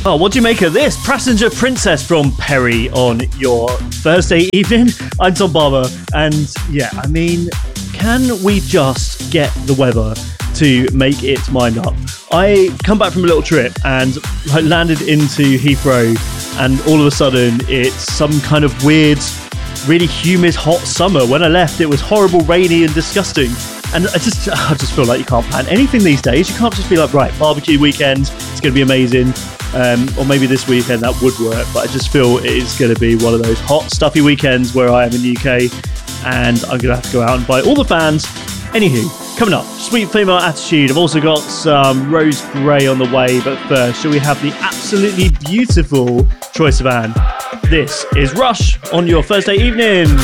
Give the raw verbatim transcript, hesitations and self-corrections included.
Oh, what do you make of this? Passenger Princess from Perry on your Thursday evening. I'm Tom Barber, and yeah, I mean, can we just get the weather to make its mind up? I come back from a little trip and I landed into Heathrow, and all of a sudden it's some kind of weird, really humid, hot summer. When I left, it was horrible, rainy and disgusting. And I just I just feel like you can't plan anything these days. You can't just be like, right, barbecue weekend, it's going to be amazing. Um, or maybe this weekend that would work. But I just feel it is going to be one of those hot, stuffy weekends where I am in the U K and I'm going to have to go out and buy all the fans. Anywho, coming up, Sweet Female Attitude. I've also got some Rose Grey on the way. But first, shall we have the absolutely beautiful Troye Sivan? This is Rush on your Thursday evening.